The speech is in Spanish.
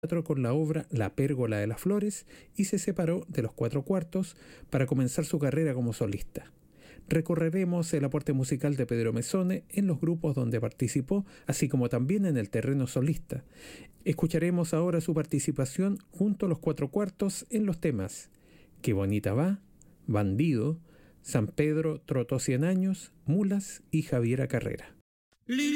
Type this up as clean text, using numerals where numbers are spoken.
con la obra La Pérgola de las Flores y se separó de los Cuatro Cuartos para comenzar su carrera como solista. Recorreremos el aporte musical de Pedro Mezzone en los grupos donde participó, así como también en el terreno solista. Escucharemos ahora su participación junto a los Cuatro Cuartos en los temas Qué bonita va, Bandido, San Pedro trotó 100 años, Mulas y Javiera Carrera.